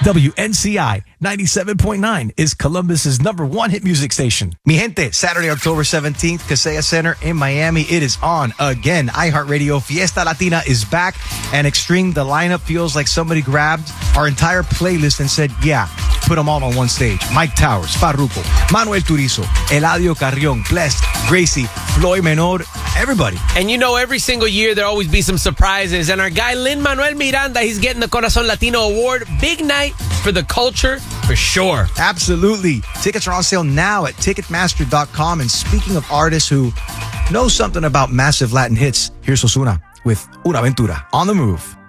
WNCI 97.9 is Columbus's #1 hit music station. Mi gente, Saturday, October 17th, Kaseya Center in Miami. It is on again. iHeartRadio Fiesta Latina is back. And Extreme, the lineup feels like somebody grabbed our entire playlist and said, yeah, put them all on one stage. Mike Towers, Farruko, Manuel Turizo, Eladio Carrion, Blessed, Gracie, Floyd Menor, everybody. And you know, every single year there'll always be some surprises. And our guy Lin-Manuel Miranda, he's getting the Corazon Latino Award. Big night for the culture, for sure. Absolutely. Tickets are on sale now at Ticketmaster.com. And speaking of artists who know something about massive Latin hits, here's Ozuna with Una Aventura on the Move.